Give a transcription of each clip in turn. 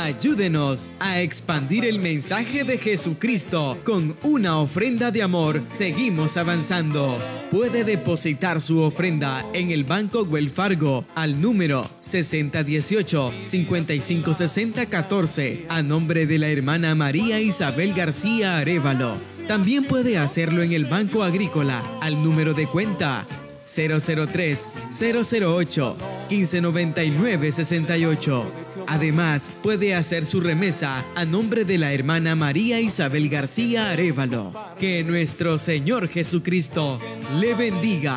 Ayúdenos a expandir el mensaje de Jesucristo. Con una ofrenda de amor, seguimos avanzando. Puede depositar su ofrenda en el Banco Wells Fargo al número 6018-556014 a nombre de la hermana María Isabel García Arévalo. También puede hacerlo en el Banco Agrícola al número de cuenta 003-008-1599-68. Además, puede hacer su remesa a nombre de la hermana María Isabel García Arévalo. Que nuestro Señor Jesucristo le bendiga.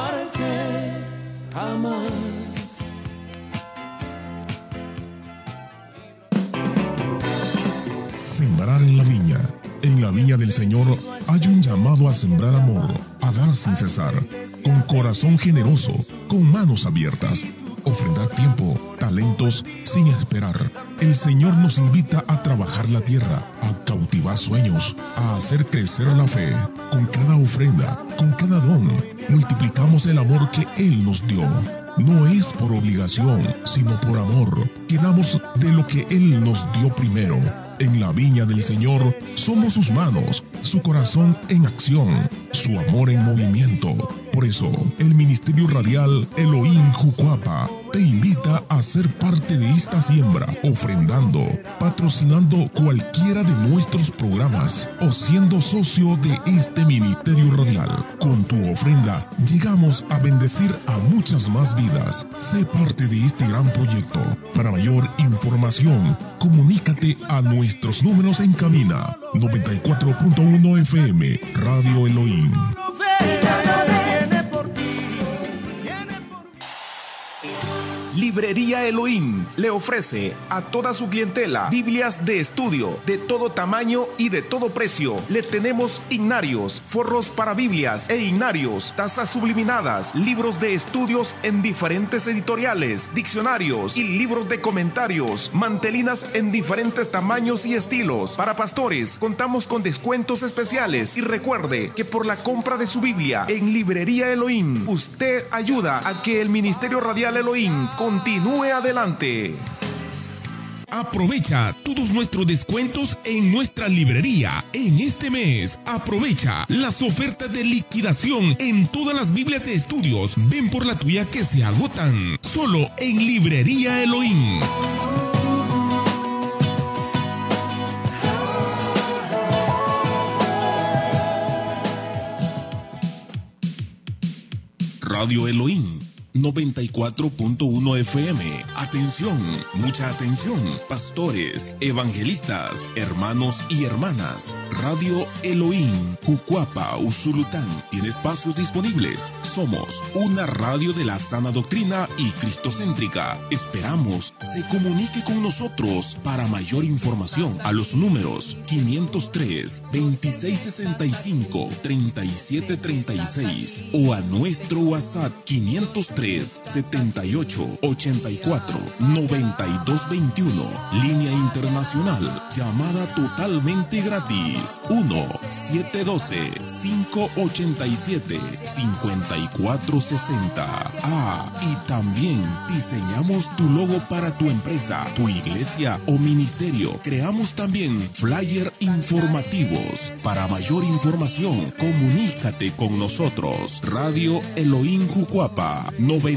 Sembrar en la viña. En la viña del Señor hay un llamado a sembrar amor, a dar sin cesar, con corazón generoso, con manos abiertas. Ofrendar tiempo, talentos, sin esperar. El Señor nos invita a trabajar la tierra, a cautivar sueños, a hacer crecer la fe. Con cada ofrenda, con cada don, multiplicamos el amor que Él nos dio. No es por obligación, sino por amor, que damos de lo que Él nos dio primero. En la viña del Señor somos sus manos, su corazón en acción, su amor en movimiento. Por eso, el Ministerio Radial Elohim Jucuapa te invita a ser parte de esta siembra, ofrendando, patrocinando cualquiera de nuestros programas o siendo socio de este Ministerio Radial. Con tu ofrenda, llegamos a bendecir a muchas más vidas. Sé parte de este gran proyecto. Para mayor información, comunícate a nuestros números en cabina. 94.1 FM, Radio Elohim. Librería Elohim le ofrece a toda su clientela Biblias de estudio de todo tamaño y de todo precio. Le tenemos himnarios, forros para Biblias e himnarios, tazas subliminadas, libros de estudios en diferentes editoriales, diccionarios y libros de comentarios, mantelinas en diferentes tamaños y estilos. Para pastores, contamos con descuentos especiales y recuerde que por la compra de su Biblia en Librería Elohim, usted ayuda a que el Ministerio Radial Elohim continúe adelante. Aprovecha todos nuestros descuentos en nuestra librería. En este mes, aprovecha las ofertas de liquidación en todas las Biblias de estudios. Ven por la tuya que se agotan. Solo en Librería Elohim. Radio Elohim 94.1 FM. Atención, mucha atención, pastores, evangelistas, hermanos y hermanas. Radio Elohim, Jucuapa, Usulután, tiene espacios disponibles. Somos una radio de la sana doctrina y cristocéntrica. Esperamos se comunique con nosotros para mayor información a los números 503-2665-3736 o a nuestro WhatsApp 503-78-84-9221. Línea internacional, llamada totalmente gratis. 1-712-587-5460. Y también diseñamos tu logo para tu empresa, tu iglesia o ministerio. Creamos también flyer informativos. Para mayor información, comunícate con nosotros. Radio Elohim Jucuapa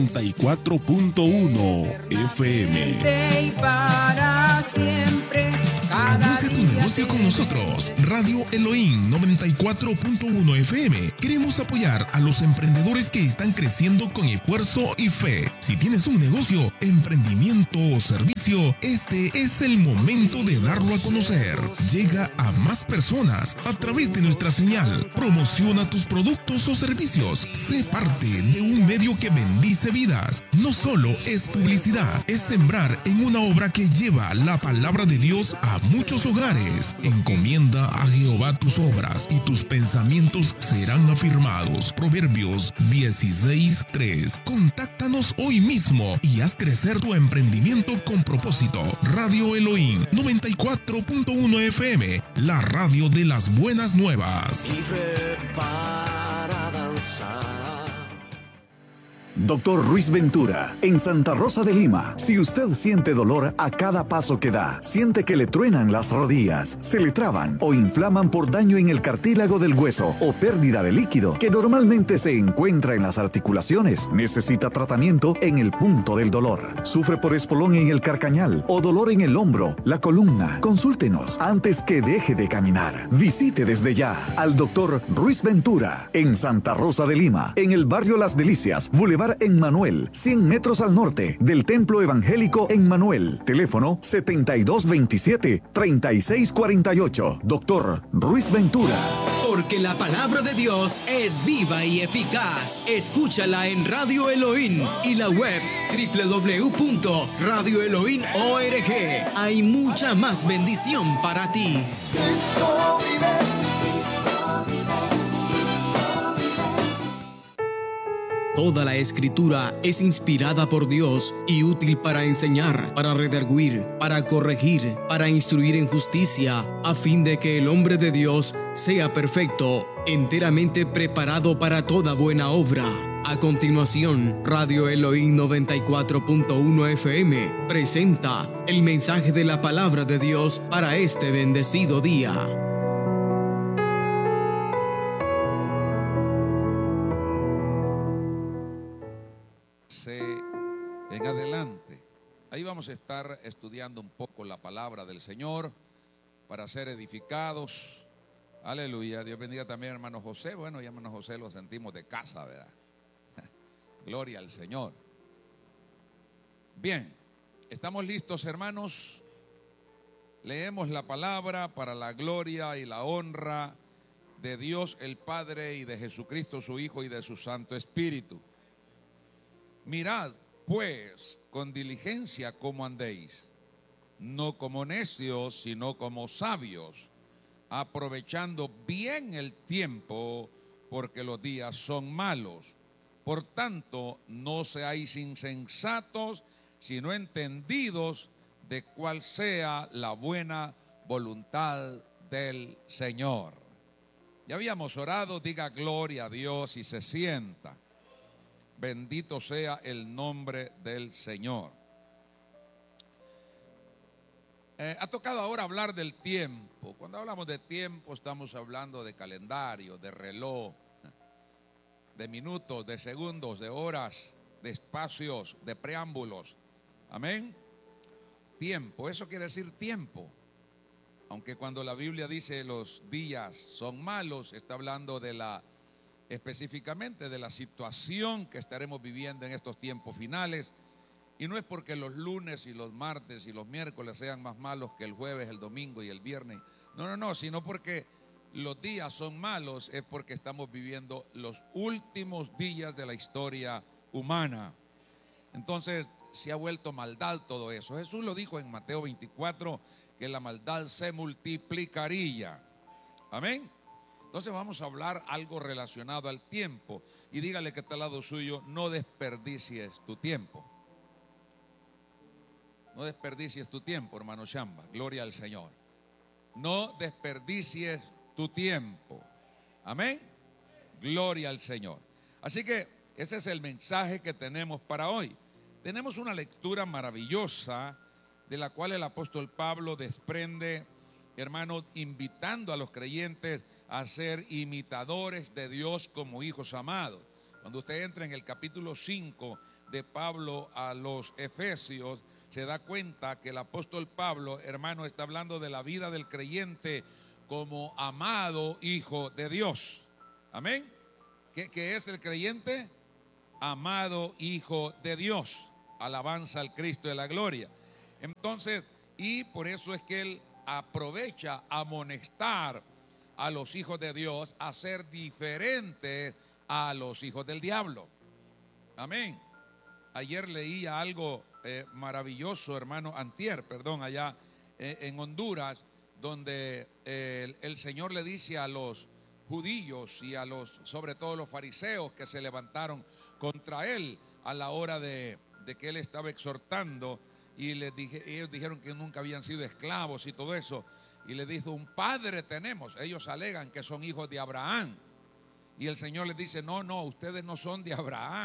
94.1 FM. Para siempre. Anuncia tu negocio con nosotros. Radio Elohim 94.1 FM. Queremos apoyar a los emprendedores que están creciendo con esfuerzo y fe. Si tienes un negocio, emprendimiento o servicio, este es el momento de darlo a conocer. Llega a más personas a través de nuestra señal. Promociona tus productos o servicios. Sé parte de un medio que bendice vidas. No solo es publicidad, es sembrar en una obra que lleva la palabra de Dios a muchos hogares. Encomienda a Jehová tus obras y tus pensamientos serán afirmados. Proverbios 16:3. Contáctanos hoy mismo y haz crecer tu emprendimiento con propósito. Radio Elohim 94.1 FM, la radio de las buenas nuevas. Dr. Ruiz Ventura, en Santa Rosa de Lima. Si usted siente dolor a cada paso que da, siente que le truenan las rodillas, se le traban o inflaman por daño en el cartílago del hueso o pérdida de líquido que normalmente se encuentra en las articulaciones, necesita tratamiento en el punto del dolor. Sufre por espolón en el carcañal o dolor en el hombro, la columna. Consúltenos antes que deje de caminar. Visite desde ya al Dr. Ruiz Ventura en Santa Rosa de Lima, en el barrio Las Delicias, Boulevard Emmanuel, 100 metros al norte del Templo Evangélico Emmanuel. Teléfono 7227-3648. Dr. Ruiz Ventura. Porque la palabra de Dios es viva y eficaz. Escúchala en Radio Elohim y la web www.radioelohim.org. Hay mucha más bendición para ti. Toda la Escritura es inspirada por Dios y útil para enseñar, para redarguir, para corregir, para instruir en justicia, a fin de que el hombre de Dios sea perfecto, enteramente preparado para toda buena obra. A continuación, Radio Elohim 94.1 FM presenta el mensaje de la palabra de Dios para este bendecido día. En adelante, ahí vamos a estar estudiando un poco la palabra del Señor para ser edificados. Aleluya. Dios bendiga también a hermano José. Bueno, ya hermano José lo sentimos de casa, ¿verdad? Gloria al Señor. Bien, estamos listos, hermanos. Leemos la palabra para la gloria y la honra de Dios el Padre y de Jesucristo su Hijo y de su Santo Espíritu. Mirad, pues, con diligencia cómo andéis, no como necios, sino como sabios, aprovechando bien el tiempo, porque los días son malos. Por tanto, no seáis insensatos, sino entendidos de cuál sea la buena voluntad del Señor. Ya habíamos orado, diga gloria a Dios y se sienta. Bendito sea el nombre del Señor. Ha tocado ahora hablar del tiempo. Cuando hablamos de tiempo estamos hablando de calendario, de reloj, de minutos, de segundos, de horas, de espacios, de preámbulos. Amén. Tiempo, eso quiere decir tiempo. Aunque cuando la Biblia dice los días son malos, está hablando específicamente de la situación que estaremos viviendo en estos tiempos finales. Y no es porque los lunes y los martes y los miércoles sean más malos que el jueves, el domingo y el viernes. No, sino porque los días son malos, es porque estamos viviendo los últimos días de la historia humana. Entonces se ha vuelto maldad todo eso. Jesús lo dijo en Mateo 24, que la maldad se multiplicaría. Amén. Entonces vamos a hablar algo relacionado al tiempo. Y dígale que está al lado suyo, no desperdicies tu tiempo. No desperdicies tu tiempo, hermano Shamba. Gloria al Señor. No desperdicies tu tiempo. Amén. Gloria al Señor. Así que ese es el mensaje que tenemos para hoy. Tenemos una lectura maravillosa de la cual el apóstol Pablo desprende, hermano, invitando a los creyentes a ser imitadores de Dios como hijos amados. Cuando usted entra en el capítulo 5 de Pablo a los Efesios, se da cuenta que el apóstol Pablo, hermano, está hablando de la vida del creyente como amado hijo de Dios. Amén. ¿Qué es el creyente? Amado hijo de Dios. Alabanza al Cristo de la gloria. Entonces, y por eso es que él aprovecha a amonestar a los hijos de Dios a ser diferentes a los hijos del diablo. Amén. Ayer leía algo maravilloso, hermano, allá en Honduras, donde el Señor le dice a los judíos y a sobre todo los fariseos que se levantaron contra él a la hora de que él estaba exhortando, y ellos dijeron que nunca habían sido esclavos y todo eso, y le dijo: un padre tenemos. Ellos alegan que son hijos de Abraham, y el Señor les dice: no, ustedes no son de Abraham,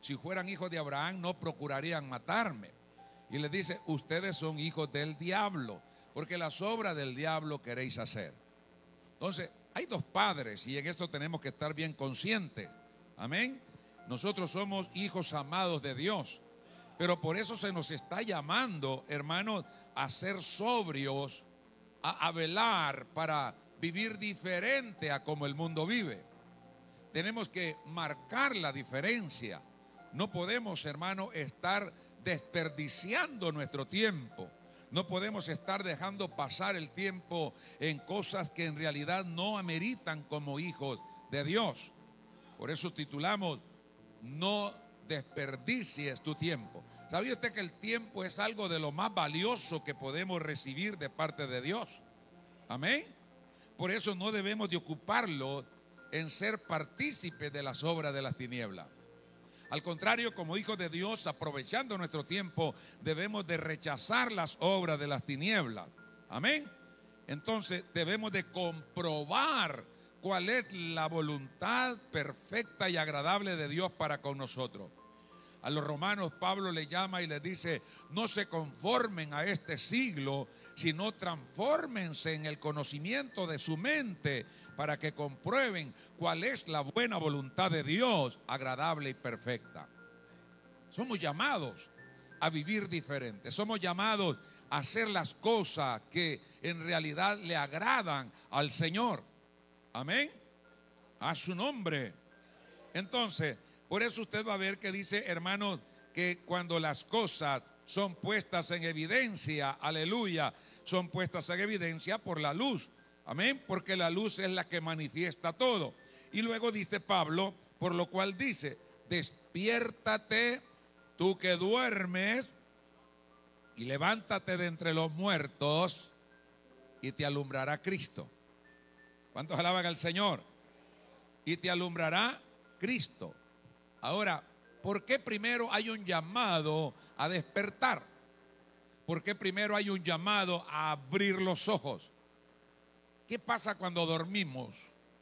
si fueran hijos de Abraham no procurarían matarme. Y les dice, ustedes son hijos del diablo, porque las obras del diablo queréis hacer. Entonces, hay dos padres y en esto tenemos que estar bien conscientes. Amén. Nosotros somos hijos amados de Dios, pero por eso se nos está llamando, hermanos, a ser sobrios, a velar para vivir diferente a como el mundo vive. Tenemos que marcar la diferencia. No podemos, hermano, estar desperdiciando nuestro tiempo. No podemos estar dejando pasar el tiempo en cosas que en realidad no ameritan como hijos de Dios. Por eso titulamos, no desperdicies tu tiempo. ¿Sabía usted que el tiempo es algo de lo más valioso que podemos recibir de parte de Dios? Amén. Por eso no debemos de ocuparlo en ser partícipes de las obras de las tinieblas. Al contrario, como hijos de Dios, aprovechando nuestro tiempo, debemos de rechazar las obras de las tinieblas. Amén. Entonces debemos de comprobar cuál es la voluntad perfecta y agradable de Dios para con nosotros. A los romanos Pablo les llama y les dice, no se conformen a este siglo, sino transfórmense en el conocimiento de su mente para que comprueben cuál es la buena voluntad de Dios, agradable y perfecta. Somos llamados a vivir diferente, somos llamados a hacer las cosas que en realidad le agradan al Señor. Amén. A su nombre. Entonces, por eso usted va a ver que dice, hermanos, que cuando las cosas son puestas en evidencia, aleluya, son puestas en evidencia por la luz. Amén, porque la luz es la que manifiesta todo. Y luego dice Pablo, por lo cual dice, despiértate tú que duermes y levántate de entre los muertos y te alumbrará Cristo. ¿Cuántos alaban al Señor? Y te alumbrará Cristo. Ahora, ¿por qué primero hay un llamado a despertar? ¿Por qué primero hay un llamado a abrir los ojos? ¿Qué pasa cuando dormimos?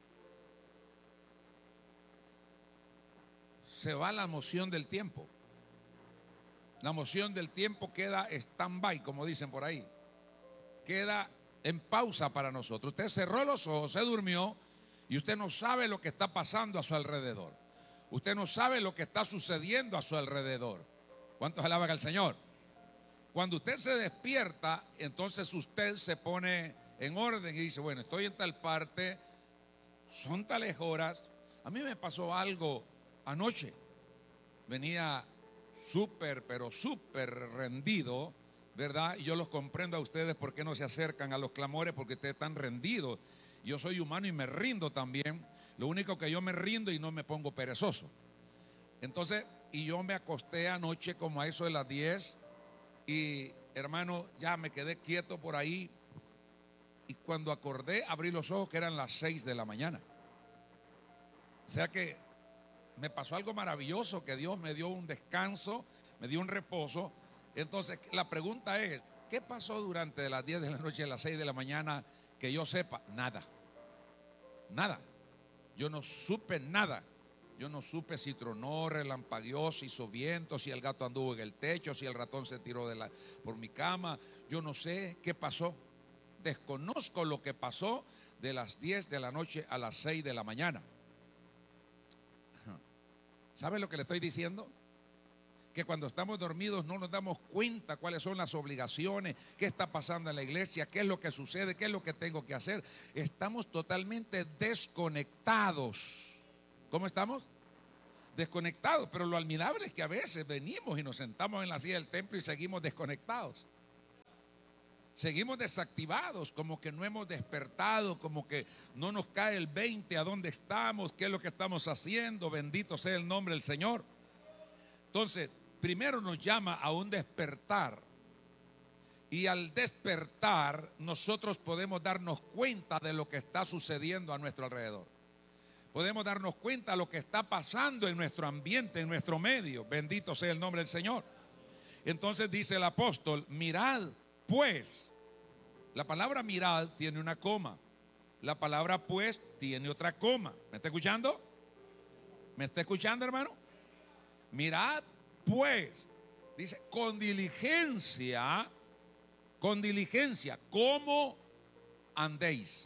Se va la noción del tiempo. La noción del tiempo queda stand-by, como dicen por ahí. Queda en pausa para nosotros. Usted cerró los ojos, se durmió y usted no sabe lo que está pasando a su alrededor. Usted no sabe lo que está sucediendo a su alrededor. ¿Cuántos alaban al Señor? Cuando usted se despierta, entonces usted se pone en orden y dice, bueno, estoy en tal parte, son tales horas. A mí me pasó algo anoche. Venía pero súper rendido, ¿verdad? Y yo los comprendo a ustedes por qué no se acercan a los clamores, porque ustedes están rendidos. Yo soy humano y me rindo también. Lo único que yo me rindo y no me pongo perezoso. Entonces, y yo me acosté anoche como a eso de las 10 y, hermano, ya me quedé quieto por ahí. Y cuando acordé, abrí los ojos que eran las 6 de la mañana. O sea que me pasó algo maravilloso, que Dios me dio un descanso, me dio un reposo. Entonces, la pregunta es, ¿qué pasó durante las 10 de la noche a las 6 de la mañana que yo sepa? Nada. Nada. Yo no supe nada. Yo no supe si tronó, relampagueó, si hizo viento, si el gato anduvo en el techo, si el ratón se tiró por mi cama. Yo no sé qué pasó. Desconozco lo que pasó de las 10 de la noche a las 6 de la mañana. ¿Sabe lo que le estoy diciendo? Que cuando estamos dormidos no nos damos cuenta cuáles son las obligaciones, qué está pasando en la iglesia, qué es lo que sucede, qué es lo que tengo que hacer. Estamos totalmente desconectados. ¿Cómo estamos? Desconectados, pero lo admirable es que a veces venimos y nos sentamos en la silla del templo y seguimos desconectados. Seguimos desactivados, como que no hemos despertado, como que no nos cae el 20 a dónde estamos, qué es lo que estamos haciendo. Bendito sea el nombre del Señor. Entonces, primero nos llama a un despertar. Y al despertar, nosotros podemos darnos cuenta de lo que está sucediendo a nuestro alrededor. Podemos darnos cuenta de lo que está pasando en nuestro ambiente, en nuestro medio. Bendito sea el nombre del Señor. Entonces dice el apóstol, mirad pues. La palabra mirad tiene una coma. La palabra pues tiene otra coma. ¿Me está escuchando? ¿Me está escuchando, hermano? Mirad pues, dice, con diligencia, ¿cómo andéis?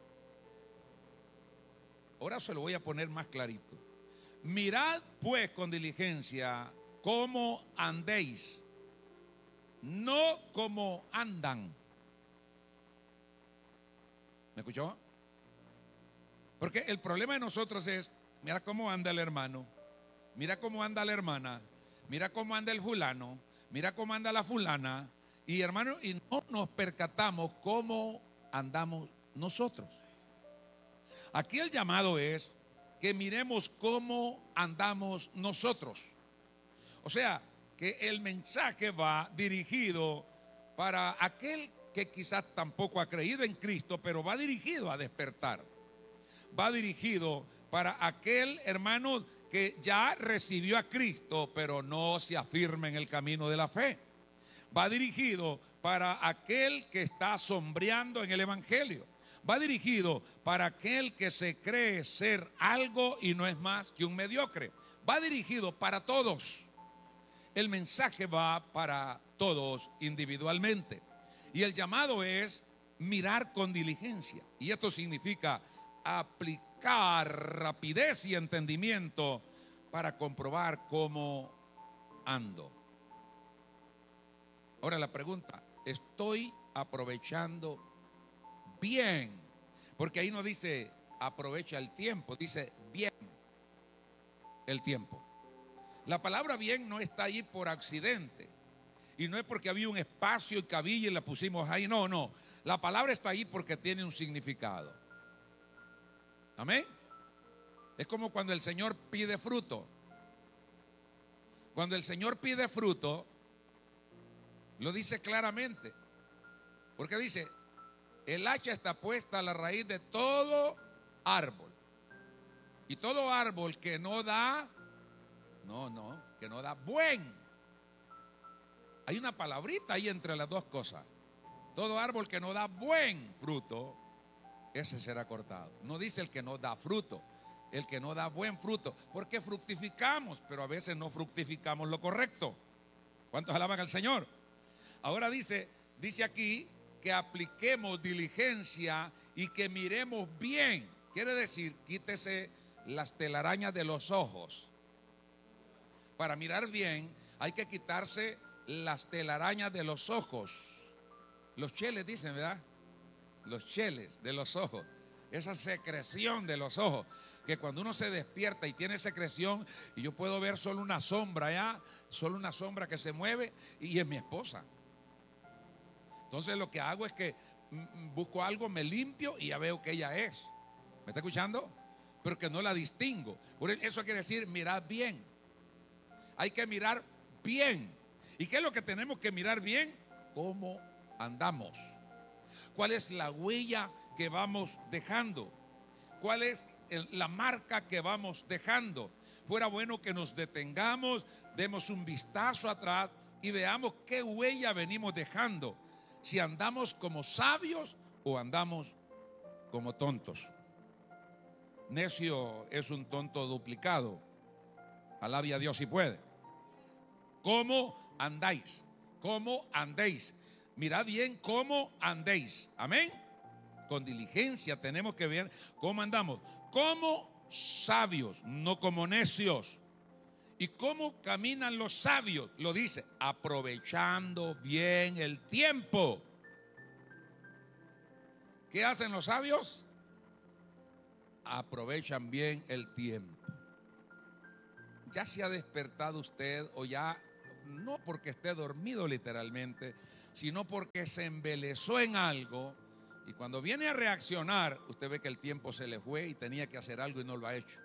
Ahora se lo voy a poner más clarito. Mirad pues con diligencia cómo andéis, no como andan. ¿Me escuchó? Porque el problema de nosotros es, mira cómo anda el hermano, mira cómo anda la hermana, mira cómo anda el fulano, mira cómo anda la fulana, y hermano, y no nos percatamos cómo andamos nosotros. Aquí el llamado es que miremos cómo andamos nosotros. O sea, que el mensaje va dirigido para aquel que quizás tampoco ha creído en Cristo, pero va dirigido a despertar. Va dirigido para aquel hermano que ya recibió a Cristo, pero no se afirma en el camino de la fe. Va dirigido para aquel que está sombreando en el Evangelio. Va dirigido para aquel que se cree ser algo y no es más que un mediocre. Va dirigido para todos. El mensaje va para todos individualmente. Y el llamado es mirar con diligencia. Y esto significa aplicar rapidez y entendimiento para comprobar cómo ando. Ahora la pregunta, ¿estoy aprovechando bien? Porque ahí no dice aprovecha el tiempo, dice bien el tiempo. La palabra bien no está ahí por accidente. Y no es porque había un espacio y cabilla y la pusimos ahí. No, no. La palabra está ahí porque tiene un significado. Amén. Es como cuando el Señor pide fruto. Cuando el Señor pide fruto, lo dice claramente. Porque dice, el hacha está puesta a la raíz de todo árbol. Y todo árbol que no da, que no da buen. Hay una palabrita ahí entre las dos cosas. Todo árbol que no da buen fruto, ese será cortado. No dice el que no da fruto, el que no da buen fruto. Porque fructificamos, pero a veces no fructificamos lo correcto. ¿Cuántos alaban al Señor? Ahora dice aquí que apliquemos diligencia y que miremos bien. Quiere decir, quítese las telarañas de los ojos. Para mirar bien hay que quitarse las telarañas de los ojos. Los cheles dicen, ¿verdad? Los cheles de los ojos. Esa secreción de los ojos. Que cuando uno se despierta y tiene secreción, y yo puedo ver solo una sombra ya, solo una sombra que se mueve, y es mi esposa. Entonces lo que hago es que busco algo, me limpio y ya veo que ella es. ¿Me está escuchando? Pero que no la distingo. Eso quiere decir mirar bien. Hay que mirar bien. ¿Y qué es lo que tenemos que mirar bien? ¿Cómo andamos? ¿Cuál es la huella que vamos dejando? ¿Cuál es la marca que vamos dejando? Fuera bueno que nos detengamos, demos un vistazo atrás y veamos qué huella venimos dejando. Si andamos como sabios o andamos como tontos. Necio es un tonto duplicado. Alabe a Dios si puede. ¿Cómo andáis? ¿Cómo andéis? Mirad bien cómo andéis. Amén. Con diligencia tenemos que ver cómo andamos. Como sabios, no como necios. ¿Y cómo caminan los sabios? Lo dice, aprovechando bien el tiempo. ¿Qué hacen los sabios? Aprovechan bien el tiempo. Ya se ha despertado usted o ya, no porque esté dormido literalmente, sino porque se embelezó en algo y cuando viene a reaccionar, usted ve que el tiempo se le fue y tenía que hacer algo y no lo ha hecho.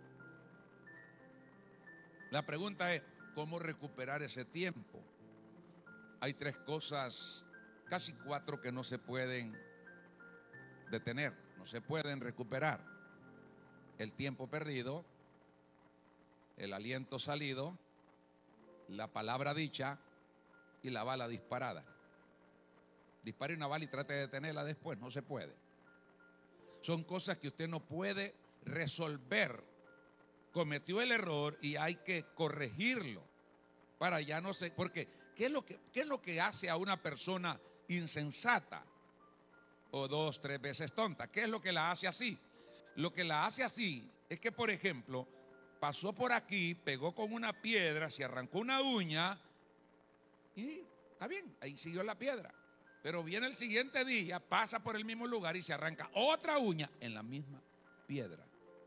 La pregunta es, ¿cómo recuperar ese tiempo? Hay 3 cosas, casi 4 que no se pueden detener, no se pueden recuperar. El tiempo perdido, el aliento salido, la palabra dicha y la bala disparada. Dispare una bala y trate de detenerla después, no se puede. Son cosas que usted no puede resolver cometió el error y hay que corregirlo para ya no sé, porque ¿qué es lo que hace a una persona insensata o 2, 3 veces tonta? ¿Qué es lo que la hace así? Lo que la hace así es que, por ejemplo, pasó por aquí, pegó con una piedra, se arrancó una uña y está bien, ahí siguió la piedra. Pero viene el siguiente día, pasa por el mismo lugar y se arranca otra uña en la misma piedra.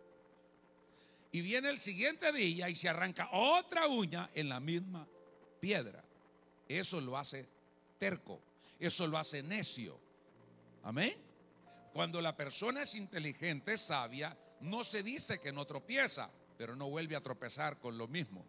Y viene el siguiente día y se arranca otra uña en la misma piedra. Eso lo hace terco, eso lo hace necio. Amén. Cuando la persona es inteligente, sabia, no se dice que no tropieza, pero no vuelve a tropezar con lo mismo.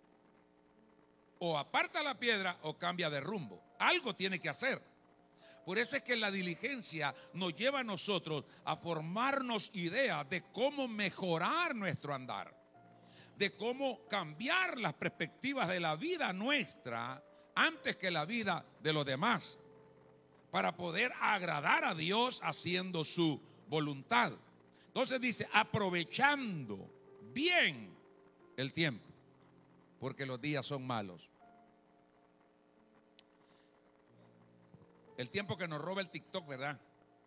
O aparta la piedra o cambia de rumbo. Algo tiene que hacer. Por eso es que la diligencia nos lleva a nosotros a formarnos ideas de cómo mejorar nuestro andar, de cómo cambiar las perspectivas de la vida nuestra antes que la vida de los demás, para poder agradar a Dios haciendo su voluntad. Entonces dice, aprovechando bien el tiempo, porque los días son malos. El tiempo que nos roba el TikTok, ¿verdad?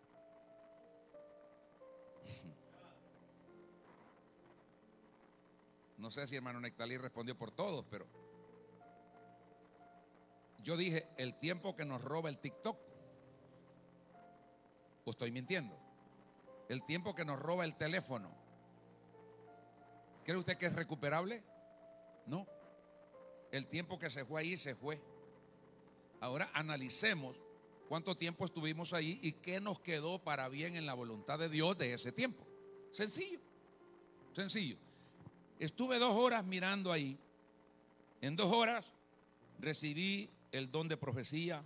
No sé si hermano Nectalí respondió por todos, pero yo dije el tiempo que nos roba el TikTok. ¿O estoy mintiendo? El tiempo que nos roba el teléfono. ¿Cree usted que es recuperable? No. El tiempo que se fue ahí se fue. Ahora analicemos cuánto tiempo estuvimos ahí y qué nos quedó para bien en la voluntad de Dios de ese tiempo. Sencillo, sencillo. Estuve 2 horas mirando ahí. En 2 horas recibí el don de profecía,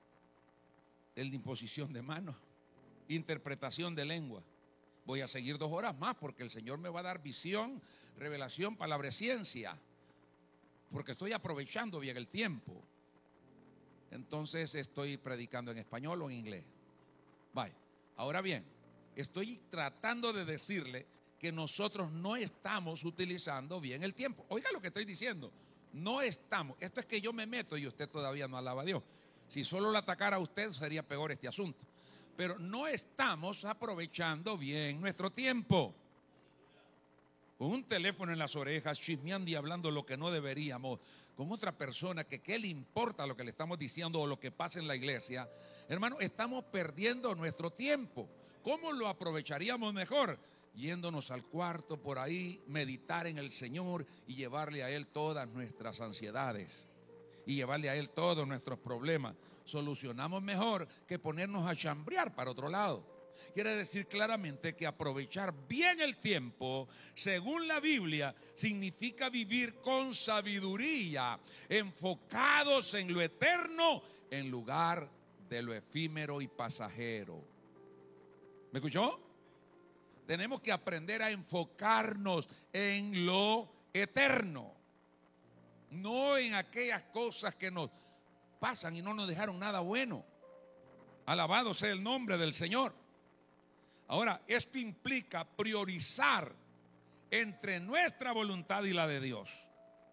el de imposición de manos, interpretación de lengua. Voy a seguir 2 horas más porque el Señor me va a dar visión, revelación, palabra, ciencia, porque estoy aprovechando bien el tiempo. Entonces estoy predicando en español o en inglés. Vaya. Ahora bien, estoy tratando de decirle que nosotros no estamos utilizando bien el tiempo. Oiga lo que estoy diciendo. No estamos. Esto es que yo me meto y usted todavía no alaba a Dios. Si solo lo atacara a usted sería peor este asunto. Pero no estamos aprovechando bien nuestro tiempo. Con un teléfono en las orejas, chismeando y hablando lo que no deberíamos, con otra persona que qué le importa lo que le estamos diciendo o lo que pasa en la iglesia. Hermano, estamos perdiendo nuestro tiempo. ¿Cómo lo aprovecharíamos mejor? Yéndonos al cuarto por ahí, meditar en el Señor y llevarle a Él todas nuestras ansiedades y llevarle a Él todos nuestros problemas. Solucionamos mejor que ponernos a chambrear para otro lado. Quiere decir claramente que aprovechar bien el tiempo, según la Biblia, significa vivir con sabiduría, enfocados en lo eterno en lugar de lo efímero y pasajero. ¿Me escuchó? Tenemos que aprender a enfocarnos en lo eterno, no en aquellas cosas que nos pasan y no nos dejaron nada bueno. Alabado sea el nombre del Señor. Ahora, esto implica priorizar entre nuestra voluntad y la de Dios.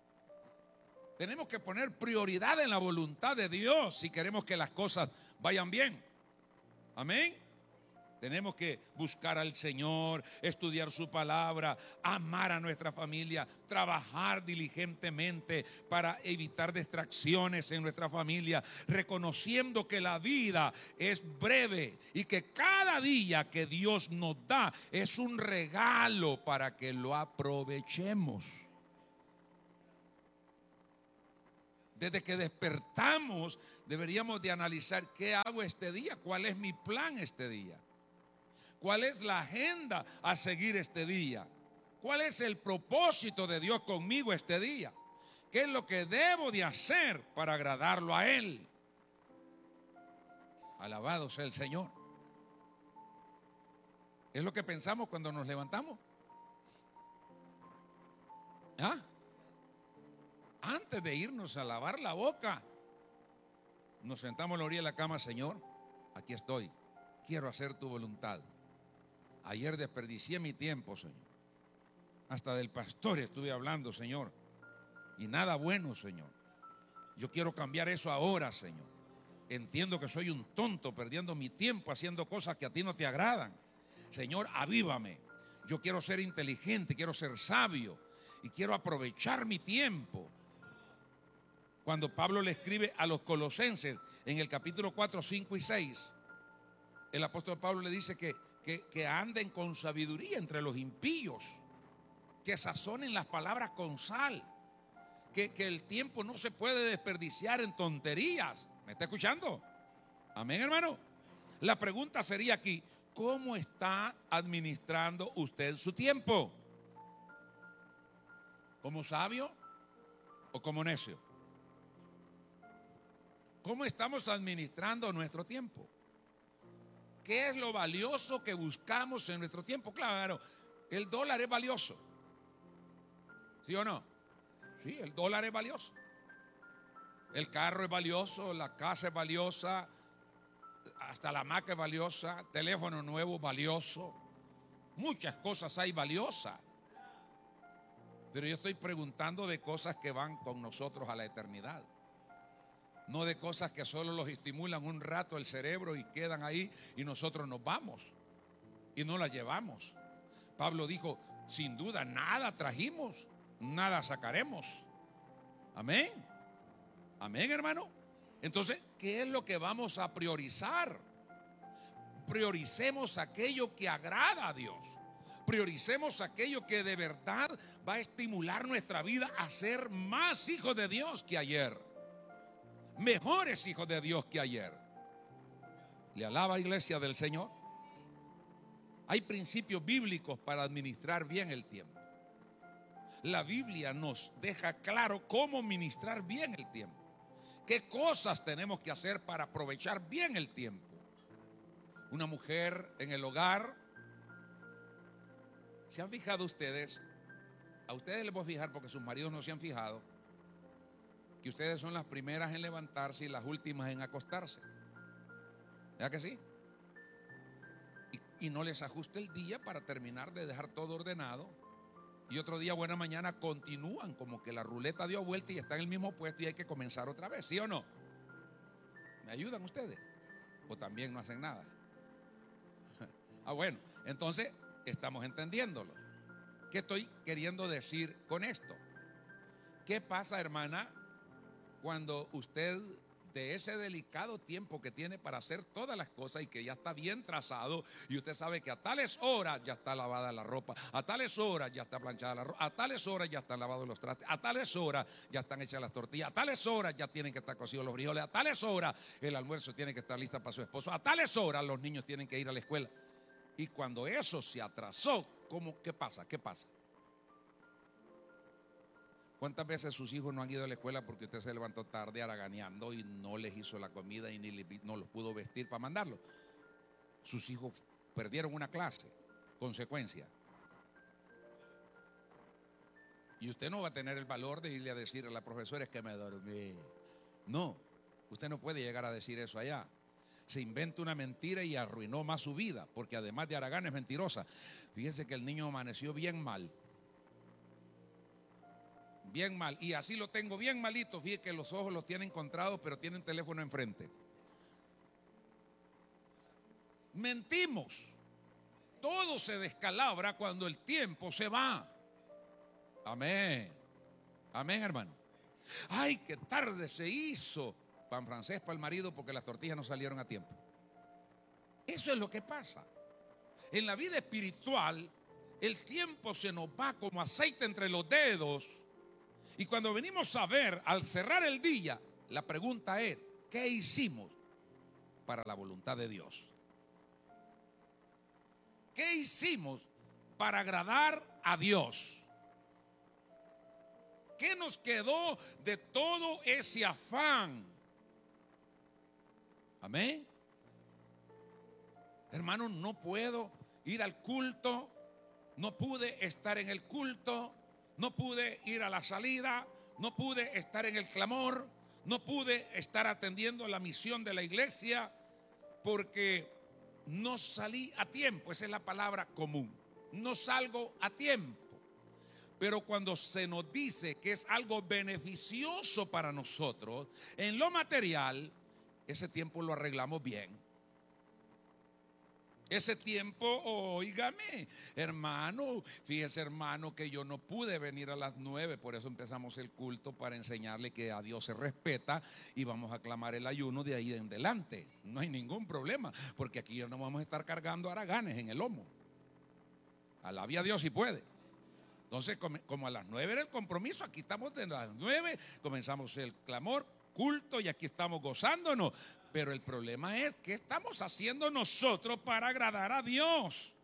Tenemos que poner prioridad en la voluntad de Dios si queremos que las cosas vayan bien. Amén. Tenemos que buscar al Señor, estudiar su palabra, amar a nuestra familia, trabajar diligentemente para evitar distracciones en nuestra familia, reconociendo que la vida es breve y que cada día que Dios nos da es un regalo para que lo aprovechemos. Desde que despertamos deberíamos de analizar qué hago este día, cuál es mi plan este día. ¿Cuál es la agenda a seguir este día? ¿Cuál es el propósito de Dios conmigo este día? ¿Qué es lo que debo de hacer para agradarlo a Él? Alabado sea el Señor. ¿Es lo que pensamos cuando nos levantamos? ¿Ah? Antes de irnos a lavar la boca, nos sentamos a la orilla de la cama. Señor, aquí estoy, quiero hacer tu voluntad. Ayer desperdicié mi tiempo, Señor. Hasta del pastor estuve hablando, Señor. Y nada bueno, Señor. Yo quiero cambiar eso ahora, Señor. Entiendo que soy un tonto perdiendo mi tiempo haciendo cosas que a ti no te agradan. Señor, avívame. Yo quiero ser inteligente, quiero ser sabio y quiero aprovechar mi tiempo. Cuando Pablo le escribe a los colosenses en el capítulo 4, 5 y 6, el apóstol Pablo le dice que anden con sabiduría entre los impíos, que sazonen las palabras con sal, que el tiempo no se puede desperdiciar en tonterías. ¿Me está escuchando? Amén, hermano. La pregunta sería aquí: ¿cómo está administrando usted su tiempo? ¿Como sabio o como necio? ¿Cómo estamos administrando nuestro tiempo? ¿Qué es lo valioso que buscamos en nuestro tiempo? Claro, el dólar es valioso. ¿Sí o no? Sí, el dólar es valioso. El carro es valioso, la casa es valiosa, hasta la hamaca es valiosa, teléfono nuevo valioso. Muchas cosas hay valiosas. Pero yo estoy preguntando de cosas que van con nosotros a la eternidad. No de cosas que solo los estimulan un rato el cerebro y quedan ahí y nosotros nos vamos y no las llevamos. Pablo dijo: sin duda nada trajimos, nada sacaremos. Amén. Amén, hermano. Entonces, ¿qué es lo que vamos a priorizar? Prioricemos aquello que agrada a Dios. Prioricemos aquello que de verdad va a estimular nuestra vida a ser más hijos de Dios que ayer. Mejores hijos de Dios que ayer. ¿Le alaba, iglesia del Señor? Hay principios bíblicos para administrar bien el tiempo. La Biblia nos deja claro cómo administrar bien el tiempo. ¿Qué cosas tenemos que hacer para aprovechar bien el tiempo? Una mujer en el hogar. ¿Se han fijado ustedes? A ustedes les voy a fijar porque sus maridos no se han fijado, que ustedes son las primeras en levantarse y las últimas en acostarse. ¿Verdad que sí? Y no les ajusta el día para terminar de dejar todo ordenado. Y otro día, buena mañana, continúan como que la ruleta dio vuelta y está en el mismo puesto y hay que comenzar otra vez. ¿Sí o no? ¿Me ayudan ustedes? ¿O también no hacen nada? Bueno, entonces estamos entendiéndolo. ¿Qué estoy queriendo decir con esto? ¿Qué pasa, hermana, cuando usted, de ese delicado tiempo que tiene para hacer todas las cosas y que ya está bien trazado, y usted sabe que a tales horas ya está lavada la ropa, a tales horas ya está planchada la ropa, a tales horas ya están lavados los trastes, a tales horas ya están hechas las tortillas, a tales horas ya tienen que estar cocidos los frijoles, a tales horas el almuerzo tiene que estar lista para su esposo, a tales horas los niños tienen que ir a la escuela? Y cuando eso se atrasó, ¿qué pasa? ¿Qué pasa? ¿Cuántas veces sus hijos no han ido a la escuela porque usted se levantó tarde haraganeando y no les hizo la comida y no los pudo vestir para mandarlos? Sus hijos perdieron una clase, consecuencia. Y usted no va a tener el valor de irle a decir a la profesora: es que me dormí. No, usted no puede llegar a decir eso allá. Se inventa una mentira y arruinó más su vida, porque además de haragana es mentirosa. Fíjense que el niño amaneció bien mal. Bien mal, y así lo tengo bien malito. Fíjese que los ojos los tiene encontrados, pero tiene el teléfono enfrente. Mentimos. Todo se descalabra cuando el tiempo se va. Amén. Amén, hermano. Ay, qué tarde se hizo. Pan francés para el marido porque las tortillas no salieron a tiempo. Eso es lo que pasa. En la vida espiritual, el tiempo se nos va como aceite entre los dedos. Y cuando venimos a ver, al cerrar el día, la pregunta es: ¿qué hicimos para la voluntad de Dios? ¿Qué hicimos para agradar a Dios? ¿Qué nos quedó de todo ese afán? Amén. Hermano, no puedo ir al culto, no pude estar en el culto, no pude ir a la salida, no pude estar en el clamor, no pude estar atendiendo la misión de la iglesia porque no salí a tiempo. Esa es la palabra común. No salgo a tiempo. Pero cuando se nos dice que es algo beneficioso para nosotros, en lo material, ese tiempo lo arreglamos bien. Ese tiempo, óigame, hermano, fíjese, hermano, que yo no pude venir a las 9, por eso empezamos el culto, para enseñarle que a Dios se respeta y vamos a clamar el ayuno de ahí en adelante. No hay ningún problema, porque aquí ya no vamos a estar cargando haraganes en el lomo. Alabe a Dios si puede. Entonces, como a las 9 era el compromiso, aquí estamos de las 9, comenzamos el clamor, culto, y aquí estamos gozándonos. Pero el problema es, ¿qué estamos haciendo nosotros para agradar a Dios?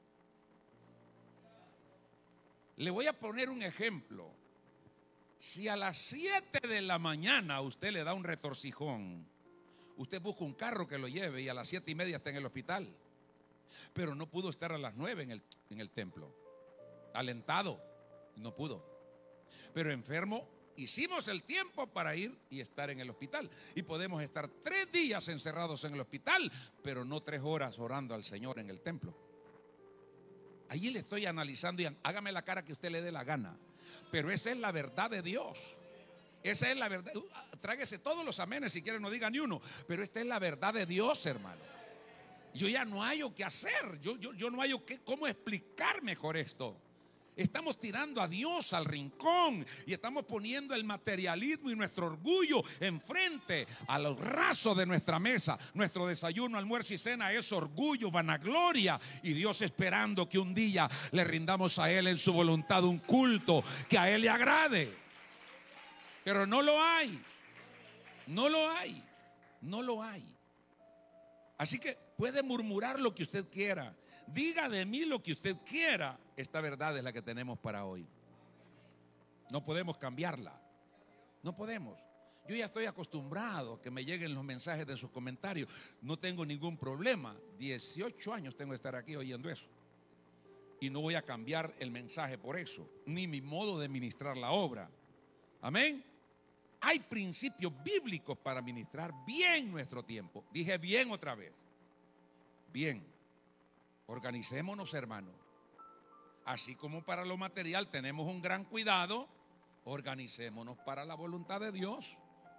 Le voy a poner un ejemplo. Si a las 7 de la mañana usted le da un retorcijón, usted busca un carro que lo lleve y a las 7:30 está en el hospital. Pero no pudo estar a las 9 en el templo. Alentado, no pudo. Pero enfermo, hicimos el tiempo para ir y estar en el hospital. Y podemos estar 3 días encerrados en el hospital, pero no 3 horas orando al Señor en el templo. Allí le estoy analizando y hágame la cara que usted le dé la gana. Pero esa es la verdad de Dios. Esa es la verdad. Tráguese todos los amenes si quiere, no diga ni uno. Pero esta es la verdad de Dios, hermano. Yo ya no hallo qué hacer. Yo no hallo cómo explicar mejor esto. Estamos tirando a Dios al rincón y estamos poniendo el materialismo y nuestro orgullo enfrente a los rasos de nuestra mesa. Nuestro desayuno, almuerzo y cena es orgullo, vanagloria, y Dios esperando que un día le rindamos a Él en su voluntad un culto que a Él le agrade. Pero no lo hay. No lo hay. No lo hay. Así que puede murmurar lo que usted quiera. Diga de mí lo que usted quiera. Esta verdad es la que tenemos para hoy. No podemos cambiarla. No podemos. Yo ya estoy acostumbrado a que me lleguen los mensajes de sus comentarios. No tengo ningún problema. 18 años tengo que estar aquí oyendo eso. Y no voy a cambiar el mensaje por eso, ni mi modo de ministrar la obra. Amén. Hay principios bíblicos para ministrar bien nuestro tiempo. Dije bien otra vez. Bien. Organicémonos, hermano. Así como para lo material tenemos un gran cuidado, organicémonos para la voluntad de Dios.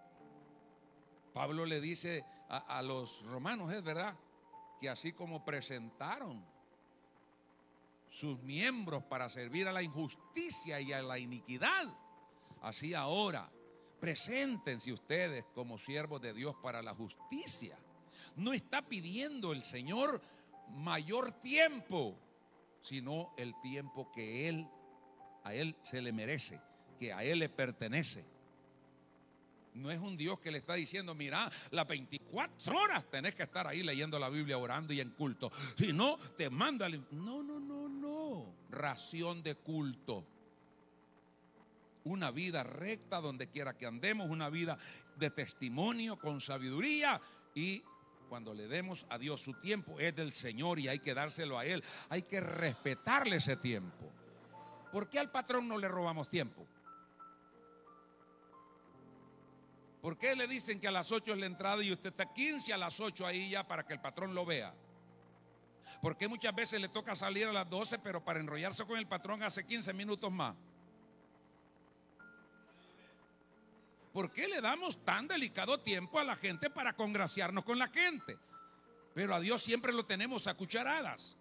Pablo le dice a los romanos, es verdad, que así como presentaron sus miembros para servir a la injusticia y a la iniquidad, así ahora preséntense ustedes como siervos de Dios para la justicia. No está pidiendo el Señor mayor tiempo, sino el tiempo que a Él se le merece, que a Él le pertenece. No es un Dios que le está diciendo, mira, las 24 horas tenés que estar ahí leyendo la Biblia, orando y en culto. Si no, te mando al... No. Ración de culto. Una vida recta donde quiera que andemos, una vida de testimonio con sabiduría, y cuando le demos a Dios su tiempo es del Señor y hay que dárselo a Él. Hay que respetarle ese tiempo. ¿Por qué al patrón no le robamos tiempo? ¿Por qué le dicen que a las 8 es la entrada y usted está 15 a las 8 ahí ya para que el patrón lo vea? ¿Por qué muchas veces le toca salir a las 12, pero para enrollarse con el patrón hace 15 minutos más? ¿Por qué le damos tan delicado tiempo a la gente para congraciarnos con la gente? Pero a Dios siempre lo tenemos a cucharadas.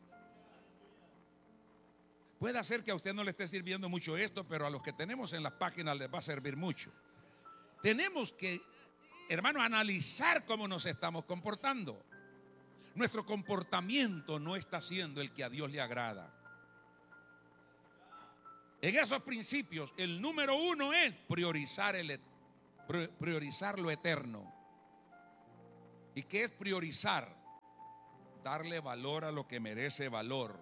Puede ser que a usted no le esté sirviendo mucho esto, pero a los que tenemos en las páginas les va a servir mucho. Tenemos que, hermano, analizar cómo nos estamos comportando. Nuestro comportamiento no está siendo el que a Dios le agrada. En esos principios, el número 1 es priorizar lo eterno. ¿Y qué es priorizar? Darle valor a lo que merece valor.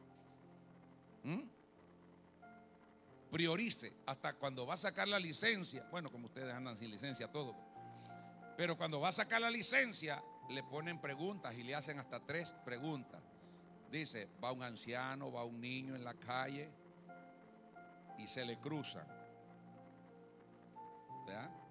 Priorice. Hasta cuando va a sacar la licencia, bueno, como ustedes andan sin licencia todo, pero cuando va a sacar la licencia le ponen preguntas y le hacen hasta 3 preguntas. Dice, va un anciano, va un niño en la calle y se le cruzan, ¿verdad?